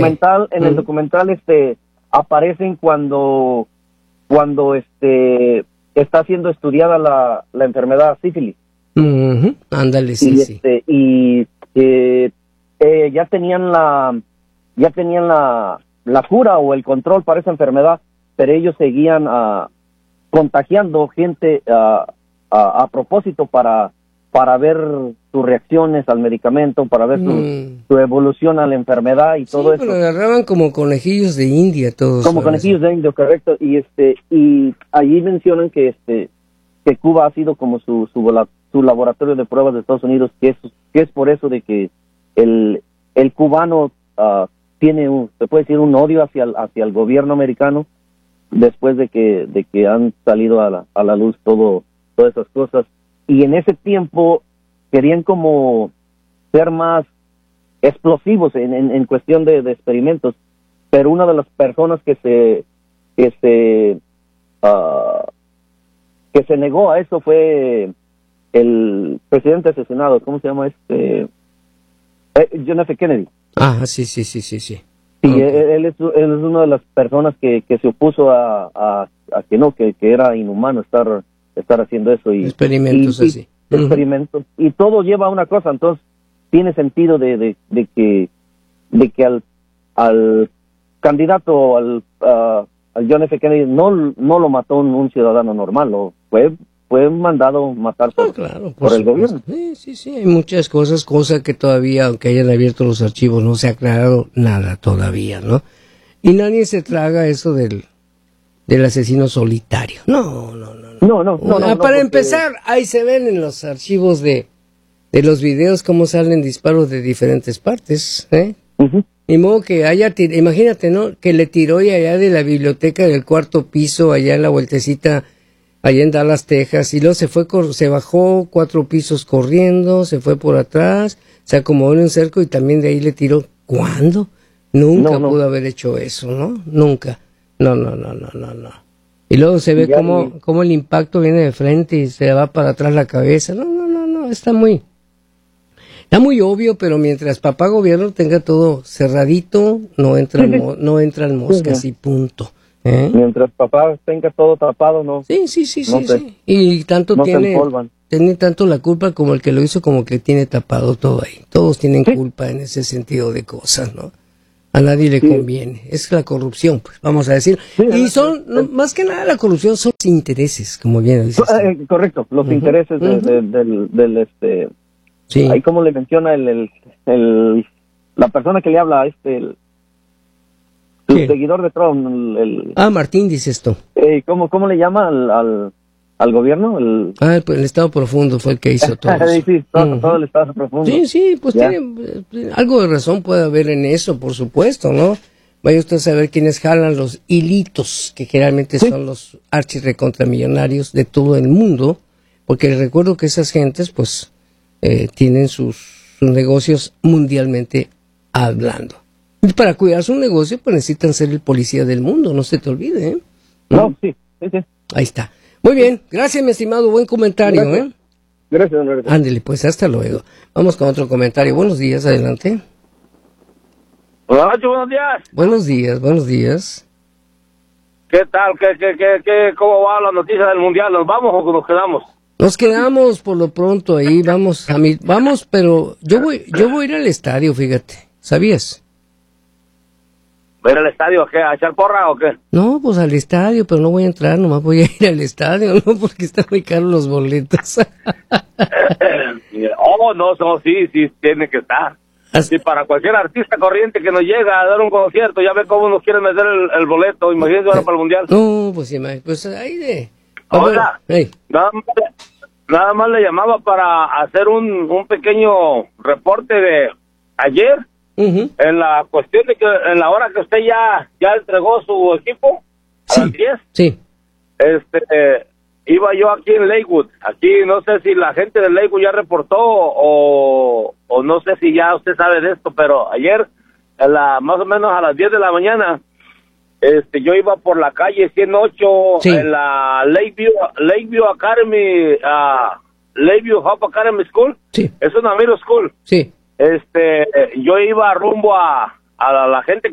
documental, en el documental, aparecen cuando está siendo estudiada la enfermedad sífilis. Ándale, sí, sí. Ya tenían la cura o el control para esa enfermedad, pero ellos seguían contagiando gente a propósito para ver sus reacciones al medicamento, para ver su evolución a la enfermedad y todo eso. Sí, pero agarraban como conejillos de India todos. Como conejillos de India, correcto. Y allí mencionan que Cuba ha sido como su laboratorio de pruebas de Estados Unidos, que es por eso de que el cubano tiene se puede decir un odio hacia el gobierno americano después de que han salido a la luz todas esas cosas. Y en ese tiempo querían como ser más explosivos en cuestión de experimentos, pero una de las personas que se negó a eso fue el presidente asesinado, ¿cómo se llama John F. Kennedy. Sí. Sí, okay. Él es una de las personas que se opuso a que era inhumano estar haciendo eso. Experimentos así. Experimentos. Y todo lleva a una cosa, entonces tiene sentido de que al candidato, al John F. Kennedy, no lo mató un ciudadano normal, fue mandado matar por el gobierno. Sí, hay muchas cosas que todavía, aunque hayan abierto los archivos, no se ha aclarado nada todavía, ¿no? Y nadie se traga eso del asesino solitario. No. Para empezar, ahí se ven en los archivos de los videos cómo salen disparos de diferentes partes, ¿eh? Ni modo que imagínate, ¿no? Que le tiró y allá de la biblioteca del cuarto piso, allá en la vueltecita, allá en Dallas, Texas, y luego se bajó 4 pisos corriendo, se fue por atrás, se acomodó en un cerco y también de ahí le tiró. ¿Cuándo? Nunca pudo haber hecho eso, ¿no? Nunca. No. Y luego se ve cómo el impacto viene de frente y se va para atrás la cabeza. No, está muy obvio, pero mientras papá gobierno tenga todo cerradito, no entran moscas y punto. Mientras papá tenga todo tapado, no. Sí. Y tanto tiene tanto la culpa como el que lo hizo, como que tiene tapado todo ahí. Todos tienen culpa en ese sentido de cosas, ¿no? A nadie le conviene. Es la corrupción, pues, vamos a decir. Y más que nada la corrupción son los intereses, como bien dices. Correcto, los intereses del Sí. Ahí como le menciona la persona que le habla, el seguidor de Trump, Martín dice esto. ¿Cómo le llama al gobierno? Pues el Estado Profundo fue el que hizo todo eso. Sí, todo el Estado Profundo. Sí, pues tiene algo de razón puede haber en eso, por supuesto, ¿no? Vaya usted a saber quiénes jalan los hilitos, que generalmente son los archirrecontramillonarios de todo el mundo, porque les recuerdo que esas gentes, pues, tienen sus negocios mundialmente hablando. Y para cuidar su negocio, pues necesitan ser el policía del mundo, no se te olvide, ¿eh? No, sí. Ahí está. Muy bien, gracias, mi estimado, buen comentario, Gracias. Gracias, don Loreto. Ándele, pues, hasta luego. Vamos con otro comentario. Buenos días, adelante. Hola, buenos días. Buenos días. ¿Qué tal? ¿Cómo va la noticia del mundial? ¿Nos vamos o nos quedamos? Nos quedamos por lo pronto ahí, vamos, pero yo voy a ir al estadio, fíjate, ¿sabías? ¿Va a ir al estadio qué? ¿A echar porra o qué? No, pues al estadio, pero no voy a entrar, nomás voy a ir al estadio, ¿no? Porque están muy caros los boletos. Sí, tiene que estar. Sí, para cualquier artista corriente que nos llega a dar un concierto, ya ve cómo nos quieren meter el boleto, imagínate ahora para el mundial. No, pues ahí de... Hola, nada más le llamaba para hacer un pequeño reporte de ayer, en la cuestión de que en la hora que usted ya entregó su equipo, a las 10, sí. Iba yo aquí en Lakewood, aquí no sé si la gente de Lakewood ya reportó o no sé si ya usted sabe de esto, pero ayer, más o menos a las 10 de la mañana, yo iba por la calle 108 en la Lakeview Academy, Lakeview Hope Academy School. Sí. Es una middle school. Sí. Yo iba rumbo a la gente